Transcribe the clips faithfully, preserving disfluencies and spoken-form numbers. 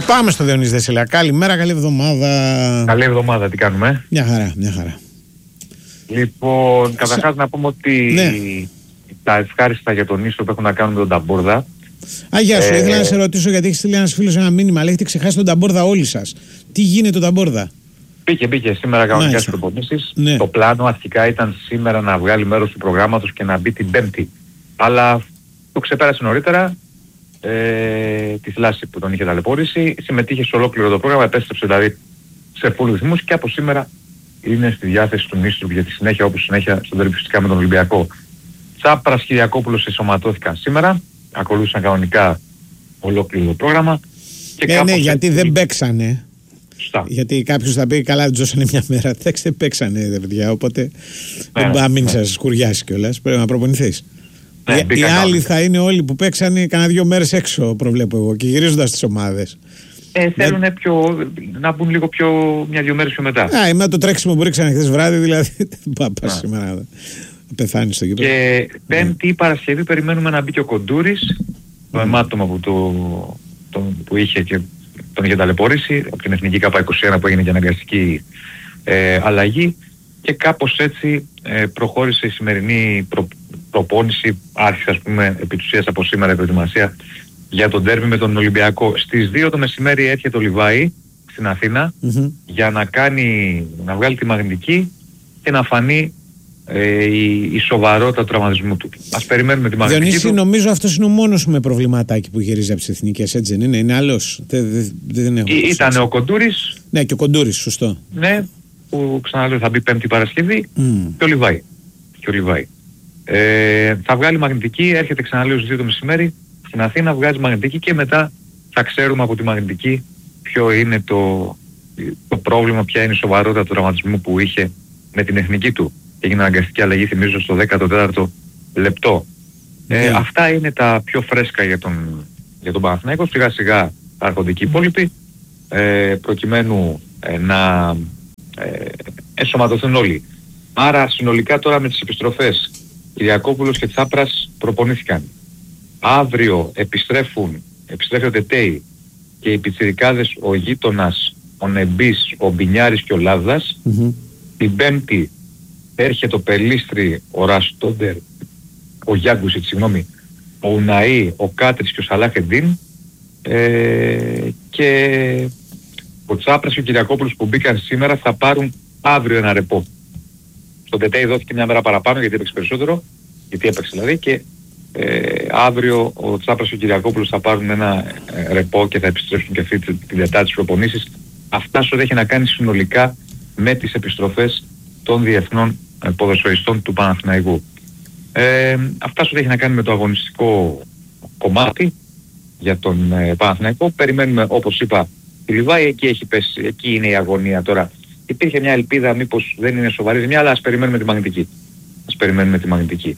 Πάμε στο Διονύση Δεσσελά. Καλημέρα, καλή εβδομάδα. Καλή εβδομάδα, τι κάνουμε? Μια χαρά, μια χαρά. Λοιπόν, Σε... καταρχάς να πούμε ότι ναι. τα ευχάριστα για τον ίσο που έχουν να κάνουν με τον Ταμπούρδα. Α, γεια σου, ε... ήθελα να σε ρωτήσω γιατί έχει στείλει ένας φίλος ένα μήνυμα, αλλά έχετε ξεχάσει τον Ταμπούρδα όλοι σας. Τι γίνεται τον Ταμπούρδα? Μπήκε, μπήκε σήμερα κανονικά στις προπονήσεις. Ναι. Το πλάνο αρχικά ήταν σήμερα να βγάλει μέρος του προγράμματος και να μπει την Πέμπτη. Αλλά το ξεπέρασε νωρίτερα. Ε, τη θλάση που τον είχε ταλαιπωρήσει, συμμετείχε σε ολόκληρο το πρόγραμμα, επέστρεψε δηλαδή σε φούλους ρυθμούς και από σήμερα είναι στη διάθεση του Νίστρου για τη συνέχεια, όπως συνέχεια στον τέρμπι φυσικά με τον Ολυμπιακό. Τσάπρας, Κυριακόπουλος ενσωματώθηκαν σήμερα, ακολούθησαν κανονικά ολόκληρο το πρόγραμμα. Και ναι, ναι, γιατί έτσι... δεν παίξανε. Σωστά. Γιατί κάποιος θα πει καλά, τζώσανε μια μέρα. Εντάξει, δεν παίξανε, δε παιδιά, οπότε ναι, δεν πάμε να σας σκουριάσει κιόλας. Πρέπει να προπονηθείς. Ναι, οι άλλοι θα είναι όλοι που παίξανε κανένα δύο μέρες έξω, προβλέπω εγώ, και γυρίζοντας τις ομάδες. Ε, θέλουν ναι. πιο, να μπουν λίγο πιο, μια-δυο μέρες πιο μετά. Α, εμένα το τρέξιμο που ρίξανε χθες βράδυ, δηλαδή δεν πάω σήμερα να πεθάνεις στο γήπεδο. Και Πέμπτη ή Παρασκευή περιμένουμε να μπει και ο Κοντούρης, το αιμάτωμα που, το, το, που είχε και τον είχε ταλαιπωρήσει, από την Εθνική ΚΑΠΑ είκοσι ένα που έγινε και αναγκαστική ε, αλλαγή. Και κάπως έτσι ε, προχώρησε η σημερινή προ, προπόνηση, άρχισε ας πούμε επί της ουσίας από σήμερα η προετοιμασία για τον ντέρμπι με τον Ολυμπιακό. Στις δύο το μεσημέρι έρχεται ο Λιβάη στην Αθήνα mm-hmm. για να κάνει, να βγάλει τη μαγνητική και να φανεί ε, η, η σοβαρότητα του τραυματισμού του. Ας περιμένουμε τη μαγνητική. Διονύση, του. Νομίζω αυτός είναι ο μόνος με προβληματάκι που γυρίζει από τις εθνικές, έτσι δεν είναι? Είναι άλλος? Δεν, δεν, δεν έχω Ή, ήταν ο Κοντούρης. Ναι, και ο Κοντούρης, σωστό. Ναι, που ξαναλέω θα μπει Πέμπτη Παρασκευή mm. και ο Λιβάη. Και ο Λιβάη. Ε, θα βγάλει μαγνητική, έρχεται ξαναλέω στις δύο το μεσημέρι στην Αθήνα, βγάζει μαγνητική και μετά θα ξέρουμε από τη μαγνητική ποιο είναι το, το πρόβλημα, ποια είναι η σοβαρότητα του τραυματισμού που είχε με την εθνική του. Έγινε αναγκαστική αλλαγή, θυμίζω, στο δέκατο τέταρτο λεπτό. Ε, mm. Αυτά είναι τα πιο φρέσκα για τον, για τον Παναθηναϊκό. Σιγά σιγά θα έρχονται και οι υπόλοιποι ε, προκειμένου ε, να ε, ενσωματωθούν όλοι. Άρα συνολικά τώρα με τις επιστροφές Κυριακόπουλος και Τσάπρας προπονήθηκαν. Αύριο επιστρέφουν, επιστρέφει ο Τετέι και οι πιτσιρικάδες, ο Γείτονας, ο Νεμπής, ο Μπινιάρης και ο Λάβδας. Mm-hmm. Την Πέμπτη έρχεται ο Πελίστρη, ο Ραστόντερ, ο Γιάγκουσιτ, συγγνώμη, ο Ουναή, ο Κάτρης και ο Σαλάχεντίν ε, και ο Τσάπρας και ο Κυριακόπουλος που μπήκαν σήμερα θα πάρουν αύριο ένα ρεπό. Στον Τετέι δόθηκε μια μέρα παραπάνω γιατί έπαιξε περισσότερο, γιατί έπαιξε δηλαδή, και ε, αύριο ο Τσάπρας και ο Κυριακόπουλος θα πάρουν ένα ε, ρεπό και θα επιστρέψουν και αυτή την τη διατάτη της προπονήσεις. Αυτά σου έχει να κάνει συνολικά με τις επιστροφές των διεθνών ε, ποδοσφαιριστών του Παναθηναϊκού. Ε, αυτά σου έχει να κάνει με το αγωνιστικό κομμάτι για τον ε, Παναθηναϊκό. Περιμένουμε, όπως είπα, τη Λιβάη, εκεί έχει πέσει, εκεί είναι η αγωνία τώρα. Υπήρχε μια ελπίδα μήπως δεν είναι σοβαρή ζημιά, αλλά ας περιμένουμε τη μαγνητική. Ας περιμένουμε τη μαγνητική.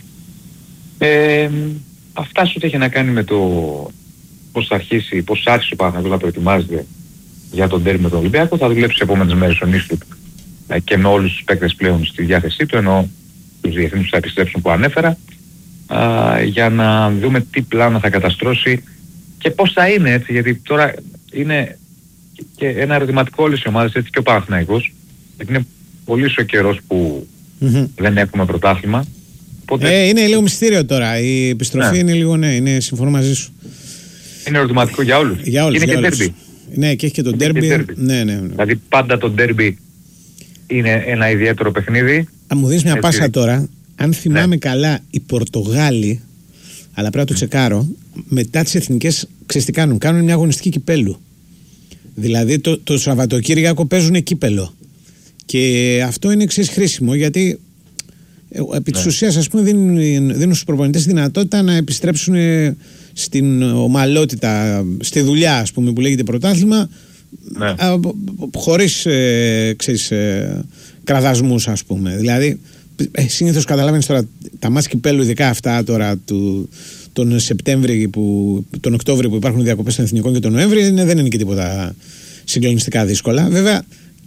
Ε, αυτά σου έχει να κάνει με το πώς θα αρχίσει, πώς άρχισε ο Παναθηναϊκός να προετοιμάζεται για τον ντέρμπι με τον Ολυμπιακό. Θα δουλέψει τις επόμενες μέρες ο Νίστρου ε, και με όλους τους παίκτες πλέον στη διάθεσή του, ενώ τους διεθνείς που θα επιστρέψουν που ανέφερα, α, για να δούμε τι πλάνο θα καταστρώσει και πώς θα είναι, έτσι, γιατί τώρα είναι και ένα ερωτηματικό όλες οι ομάδες, έτσι και ο Παναθηναϊκός, γιατί είναι πολύ ο καιρός που mm-hmm. δεν έχουμε πρωτάθλημα. Οπότε... Ε, είναι λίγο μυστήριο τώρα, η επιστροφή ναι. είναι λίγο, ναι, είναι, συμφωνώ μαζί σου. Είναι ερωτηματικό για όλους. Για όλους, είναι για και όλους. ντέρμπι. Ναι, και έχει και το ντέρμπι. Ναι, ναι, ναι. Δηλαδή πάντα το ντέρμπι είναι ένα ιδιαίτερο παιχνίδι. Αν μου δεις μια έτσι. Πάσα τώρα, αν θυμάμαι ναι. καλά, οι Πορτογάλοι, αλλά πρέπει να το τσεκάρω, μετά τις εθνικές, ξέρεις τι κάνουν, κάνουν μια αγωνιστική κυπέλου. Δηλαδή το, το Σαββατοκύριακο παίζουν κύπελο. Και αυτό είναι εξής χρήσιμο, γιατί επί της ναι. ουσίας, ας πούμε, δίνουν, δίνουν στους προπονητές δυνατότητα να επιστρέψουν στην ομαλότητα, στη δουλειά, ας πούμε, που λέγεται πρωτάθλημα, ναι. α, χωρίς ε, ξέρεις, ε, κραδασμούς, ας πούμε. Δηλαδή ε, συνήθως καταλαβαίνεις τώρα τα μάτς κυπέλου, ειδικά αυτά τώρα του, τον Σεπτέμβρη που, τον Οκτώβρη που υπάρχουν διακοπές των εθνικών και τον Νοέμβρη, είναι, δεν είναι και τίποτα συγκλονιστικά δύσκολα. Βέβαια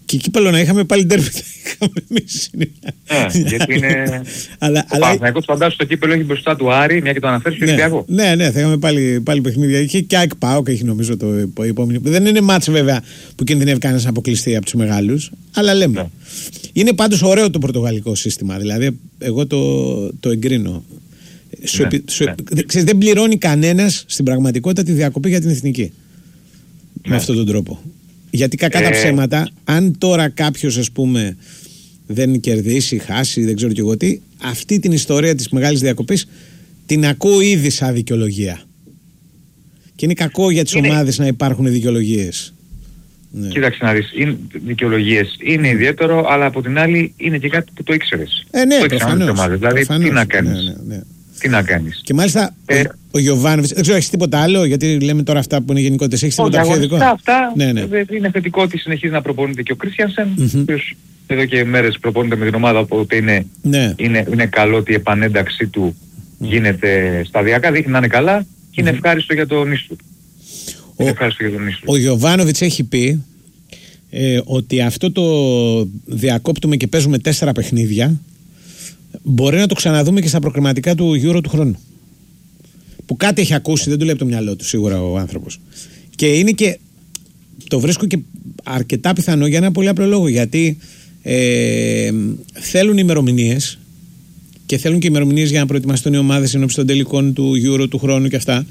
Και κύπελλο να είχαμε πάλι ντέρμπι θα είχαμε εμείς. Ναι, γιατί είναι... αλλά, ο Παναθηναϊκός φαντάσου στο κύπελλο έχει μπροστά του Άρη, μια και το αναφέρει στο Ολυμπιακό. Ναι, ναι, θα είχαμε πάλι, πάλι παιχνίδια. Είχε και ΑΕΚ ΠΑΟΚ, έχει νομίζω το επόμενο. Δεν είναι μάτς βέβαια που κινδυνεύει κανένας να αποκλειστεί από τους μεγάλους, αλλά λέμε. Ναι. Είναι πάντως ωραίο το πορτογαλικό σύστημα, δηλαδή εγώ το, το εγκρίνω. Σου, ναι, σου, ναι. Ξέρεις, δεν πληρώνει κανένας στην πραγματικότητα τη διακοπή για την εθνική. Ναι. Με αυτόν τον τρόπο. Γιατί κακά ε... τα ψέματα, αν τώρα κάποιος ας πούμε δεν κερδίσει, χάσει, δεν ξέρω κι εγώ τι, αυτή την ιστορία της μεγάλης διακοπής την ακούω ήδη σαν δικαιολογία. Και είναι κακό για τις είναι... ομάδες να υπάρχουν δικαιολογίες. Ναι. Κοίταξε να δεις, είναι δικαιολογίες. Είναι ιδιαίτερο, αλλά από την άλλη είναι και κάτι που το ήξερες. Ε, ναι, το προφανώς. Δηλαδή, προφανώς. Τι να κάνεις. Ναι, ναι, ναι. Τι να κάνεις. Και μάλιστα ε, ο, ο Γιωβάνοβιτς, δεν ξέρω, έχεις τίποτα άλλο, γιατί λέμε τώρα αυτά που είναι γενικότητες. Έχεις τίποτα πιο ειδικό? Αυτά, ναι, ναι. Είναι θετικό ότι συνεχίζει να προπονείται και ο Κρίστιανσεν, ο mm-hmm. οποίος εδώ και μέρες προπονείται με την ομάδα, οπότε είναι, ναι. είναι, είναι καλό ότι η επανένταξή του mm. γίνεται σταδιακά, δείχνει να είναι καλά και είναι mm. ευχάριστο για τον ίσου. Ο, ο Γιωβάνοβιτς έχει πει ε, ότι αυτό το διακόπτουμε και παίζουμε τέσσερα παιχνίδια μπορεί να το ξαναδούμε και στα προκριματικά του Euro του χρόνου. Που κάτι έχει ακούσει, δεν του λέει από το μυαλό του σίγουρα ο άνθρωπος. Και είναι και, το βρίσκω και αρκετά πιθανό για ένα πολύ απλό λόγο, γιατί ε, θέλουν ημερομηνίες και θέλουν και ημερομηνίες για να προετοιμαστούν οι ομάδες ενώπιση των τελικών του Euro του χρόνου και αυτά.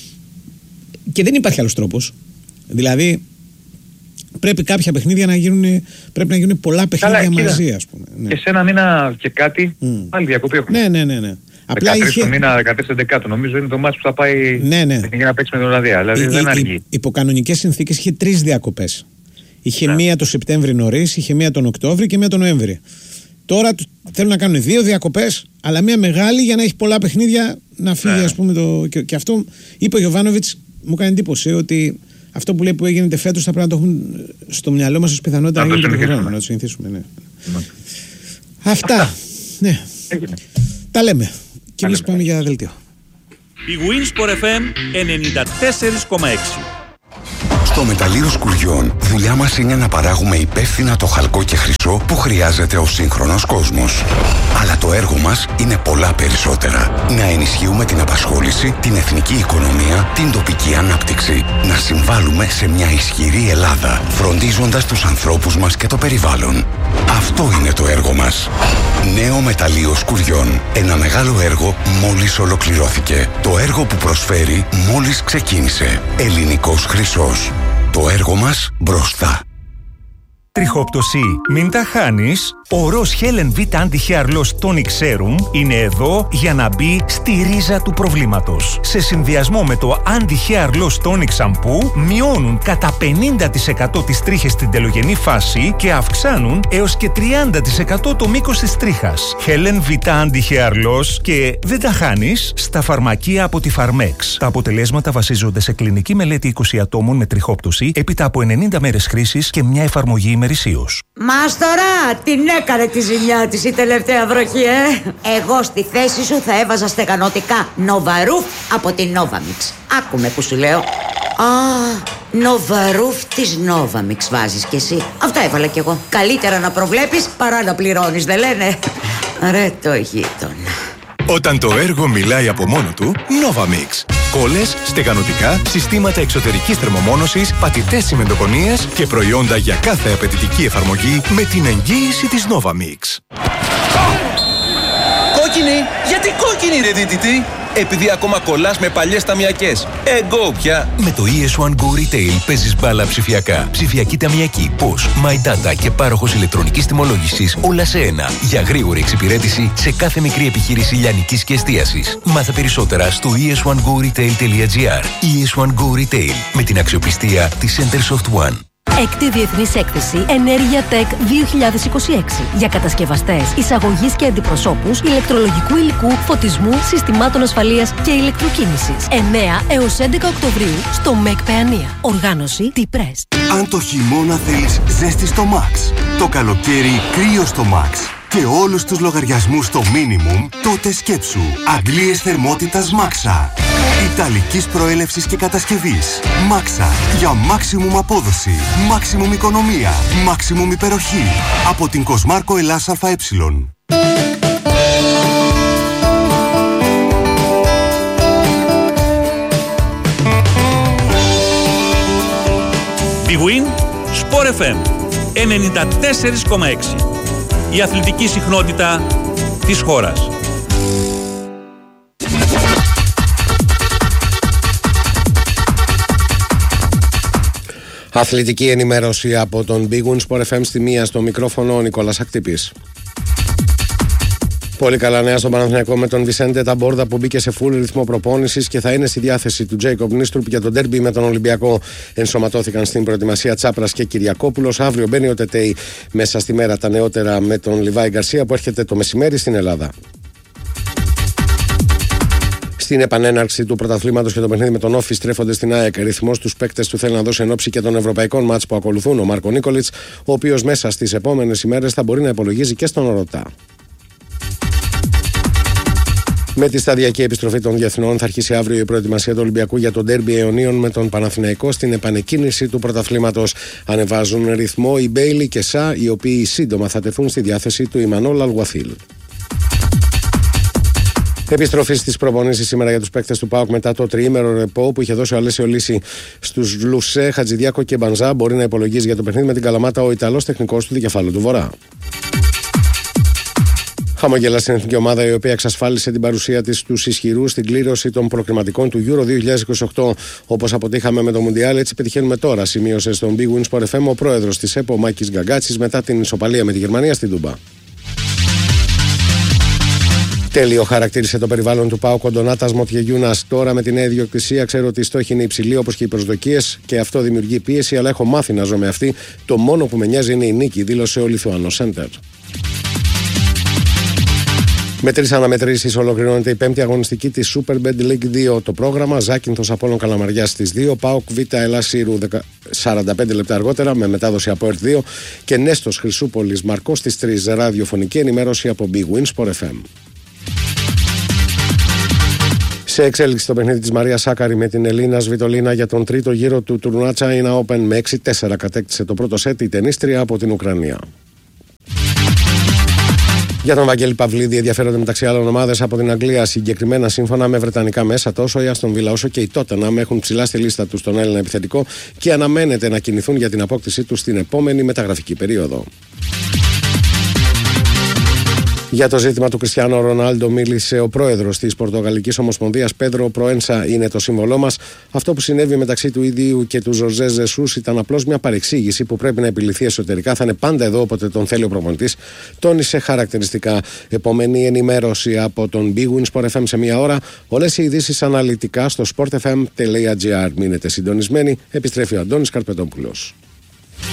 Και δεν υπάρχει άλλος τρόπος. Δηλαδή πρέπει κάποια παιχνίδια να γίνουν, πρέπει να γίνουν πολλά παιχνίδια Καλά, μαζί, κοίτα, ας πούμε. Ναι. Και σε ένα μήνα και κάτι, mm. άλλη διακοπή έχουμε. Ναι, ναι, ναι, ναι. Απλά είχε... το μήνα δεκατέσσερα δεκάτου νομίζω είναι το μάτς που θα πάει ναι, ναι. για να παίξει με τον Ολλανδία. Δηλαδή η, δεν αργεί. Υπό κανονικές συνθήκες είχε τρεις διακοπές. Είχε ναι. μία το Σεπτέμβρη νωρίς, είχε μία τον Οκτώβρη και μία τον Νοέμβρη. Τώρα θέλουν να κάνουν δύο διακοπές, αλλά μία μεγάλη για να έχει πολλά παιχνίδια να φύγει, ναι. ας πούμε. Το... Και, και αυτό είπε ο Γιωβάνοβιτς, μου κάνει εντύπωση ότι αυτό που λέει που έγινε φέτος θα πρέπει να το έχουμε στο μυαλό μας ως πιθανότητα να γίνει το χρόνο, να το συνηθίσουμε. Ναι. Ναι. Αυτά. Αυτά. Ναι. Τα λέμε. Και εμείς πάμε για δελτίο. Η Winsport εφ εμ ενενήντα τέσσερα κόμμα έξι. Στο μεταλλείο Σκουριών, δουλειά μας είναι να παράγουμε υπεύθυνα το χαλκό και χρυσό που χρειάζεται ο σύγχρονος κόσμος. Αλλά το έργο μας είναι πολλά περισσότερα. Να ενισχύουμε την απασχόληση, την εθνική οικονομία, την τοπική ανάπτυξη. Να συμβάλλουμε σε μια ισχυρή Ελλάδα, φροντίζοντας τους ανθρώπους μας και το περιβάλλον. Αυτό είναι το έργο μας. Νέο μεταλλείο Σκουριών. Ένα μεγάλο έργο μόλις ολοκληρώθηκε. Το έργο που προσφέρει μόλις ξεκίνησε. Ελληνικός χρυσός. Το έργο μας μπροστά. Τριχόπτωση, μην τα χάνεις. Ο Ροζ Helen V Anti-Hair Loss Tonic Serum είναι εδώ για να μπει στη ρίζα του προβλήματος. Σε συνδυασμό με το Anti-Hair Loss Tonic Shampoo μειώνουν κατά πενήντα τοις εκατό τις τρίχες στην τελογενή φάση και αυξάνουν έως και τριάντα τοις εκατό το μήκος της τρίχας. Helen V Anti-Hair Loss και δεν τα χάνεις στα φαρμακεία από τη Pharmex. Τα αποτελέσματα βασίζονται σε κλινική μελέτη είκοσι ατόμων με τριχόπτωση έπειτα από ενενήντα μέρες χρήσης και μια εφαρμογή ημερησίως. Μάστορα, την έκανε τη ζημιά της η τελευταία βροχή, ε! Εγώ στη θέση σου θα έβαζα στεγανοτικά Novaroof από την Novamix. Άκουμε που σου λέω. Α, Novaroof της Novamix βάζεις κι εσύ. Αυτό έβαλα κι εγώ. Καλύτερα να προβλέπεις παρά να πληρώνεις, δεν λένε? Ρε το γείτονα. Όταν το έργο μιλάει από μόνο του, Novamix. Κόλλες, στεγανοτικά, συστήματα εξωτερικής θερμομόνωσης, πατητές τσιμεντοκονίες και προϊόντα για κάθε απαιτητική εφαρμογή με την εγγύηση της Novamix. Κόκκινη! Γιατί κόκκινη ρε δίτητη! Επειδή ακόμα κολλάς με παλιές ταμιακές. Εγώ πια! Με το ι ες one Go Retail παίζεις μπάλα ψηφιακά. Ψηφιακή ταμιακή, Posh, My Data και πάροχος ηλεκτρονικής τιμολόγησης όλα σε ένα. Για γρήγορη εξυπηρέτηση σε κάθε μικρή επιχείρηση λιανικής και εστίασης. Μάθε περισσότερα στο ι ες one go retail τελεία τζι άρ. ι ες one Go Retail με την αξιοπιστία της Centersoft One. Έκτη Διεθνής Έκθεση Ενέργεια Tech δύο χιλιάδες είκοσι έξι για κατασκευαστές, εισαγωγής και αντιπροσώπους, ηλεκτρολογικού υλικού, φωτισμού, συστημάτων ασφαλείας και ηλεκτροκίνησης. εννέα έως έντεκα Οκτωβρίου στο ΜΕΚ Παιανία. Οργάνωση T-Press. Αν το χειμώνα θέλεις ζέστη στο Max, το καλοκαίρι κρύο στο Max. και όλους τους λογαριασμούς στο minimum, τότε σκέψου αντλίες θερμότητας Μάξα. Ιταλικής προέλευσης και κατασκευής. Μάξα. Για maximum απόδοση, maximum οικονομία, maximum υπεροχή. Από την Κοσμάρκο Ελλάς ΑΕ. Big Win Sport εφ εμ ενενήντα τέσσερα κόμμα έξι. Η αθλητική συχνότητα της χώρας. Αθλητική ενημέρωση από τον Big Win Sport εφ εμ στη μία, στο μικρόφωνο ο Νικόλας Ακτύπης. Πολύ καλά νέα στον Παναθηναϊκό με τον Βισέντε Ταμπόρδα που μπήκε σε full ρυθμό προπόνησης και θα είναι στη διάθεση του Τζέικοπ Νίστρουπ για τον ντέρμπι με τον Ολυμπιακό. Ενσωματώθηκαν στην προετοιμασία Τσάπρας και Κυριακόπουλος. Αύριο μπαίνει ο Τετέι μέσα στη μέρα τα νεότερα με τον Λιβάη Γκαρσία που έρχεται το μεσημέρι στην Ελλάδα. Στην επανέναρξη του πρωταθλήματος και το παιχνίδι με τον Όφη στρέφονται στην ΑΕΚ. Ρυθμός στους παίκτες του θέλει να δώσει ενόψει και των ευρωπαϊκών μάτς που ακολουθούν. Ο Μάρκο Νίκολιτς, ο οποίος μέσα στις επόμενες ημέρες θα μπορεί να υπολογίζει και στον Ορωτά. Με τη σταδιακή επιστροφή των διεθνών θα αρχίσει αύριο η προετοιμασία του Ολυμπιακού για τον ντέρμπι αιωνίων με τον Παναθηναϊκό στην επανεκκίνηση του πρωταθλήματος. Ανεβάζουν ρυθμό οι Μπέιλι και Σα, οι οποίοι σύντομα θα τεθούν στη διάθεση του Ιμανόλ Αλγουαθίλ. Επιστροφή στις προπονήσεις σήμερα για τους παίκτες του ΠΑΟΚ μετά το τριήμερο ρεπό που είχε δώσει ο Αλέσιο Λύση στους Λουσέ, Χατζηδιάκο και Μπανζά. Μπορεί να υπολογίζει για το παιχνίδι με την Καλαμάτα ο Ιταλός τεχνικός του δικεφάλου του Βορρά. Χαμογελά στην εθνική ομάδα, η οποία εξασφάλισε την παρουσία της στους ισχυρούς στην κλήρωση των προκριματικών του Euro δύο χιλιάδες είκοσι οκτώ. Όπως αποτύχαμε με το Μουντιάλ, έτσι πετυχαίνουμε τώρα, σημείωσε στον Big Win Sport εφ εμ ο πρόεδρος της ΕΠΟ, Μάκης Γκαγκάτσης, μετά την ισοπαλία με τη Γερμανία στην Τούμπα. Τέλειο χαρακτήρισε το περιβάλλον του ΠΑΟΚ ο Ντονάτας Μοτιεγιούνας. Τώρα με την νέα ιδιοκτησία ξέρω ότι οι στόχοι είναι υψηλοί όπως και οι προσδοκίες και αυτό δημιουργεί πίεση, αλλά έχω μάθει να ζω με αυτή. Το μόνο που με νοιάζει είναι η νίκη, δήλωσε ο Λιθουανός Σέντερ. Με τρεις αναμετρήσεις ολοκληρώνεται η πέμπτη αγωνιστική της Superbet League δύο. Το πρόγραμμα Ζάκυνθος Απόλλων Καλαμαριάς στις δύο, ΠΑΟΚ Β Ελλάς Σύρου σαράντα πέντε λεπτά αργότερα με μετάδοση από ΕΡΤ δύο και Νέστος Χρυσούπολης Μαρκός στις τρεις. Ραδιοφωνική ενημέρωση από Big Win Sport εφ εμ. Σε εξέλιξη το παιχνίδι της Μαρίας Σάκαρη με την Ελίνα Σβιτολίνα για τον τρίτο γύρο του τουρνουά China Open με έξι τέσσερα κατέκτησε το πρώτο σετ η τενίστρια από την Ουκρανία. Για τον Βαγγέλη Παυλίδη ενδιαφέρονται μεταξύ άλλων ομάδες από την Αγγλία. Συγκεκριμένα, σύμφωνα με βρετανικά μέσα, τόσο η Άστον Βίλα όσο και η Τότεναμ έχουν ψηλά στη λίστα του τον Έλληνα επιθετικό και αναμένεται να κινηθούν για την απόκτησή του στην επόμενη μεταγραφική περίοδο. Για το ζήτημα του Κριστιάνο Ρονάλντο μίλησε ο πρόεδρος της Πορτογαλικής Ομοσπονδίας, Πέντρο Προένσα, είναι το σύμβολό μας. Αυτό που συνέβη μεταξύ του ίδιου και του Ζωζέ Ζεσούς ήταν απλώς μια παρεξήγηση που πρέπει να επιληθεί εσωτερικά. Θα είναι πάντα εδώ όποτε τον θέλει ο προπονητής, τόνισε χαρακτηριστικά. Επόμενη ενημέρωση από τον Big Win Sport εφ εμ σε μία ώρα. Όλες οι ειδήσεις αναλυτικά στο sport f m τελεία g r. Μείνετε συντονισμένοι. Επιστρέφει ο Αντώνης Καρπετόπουλος.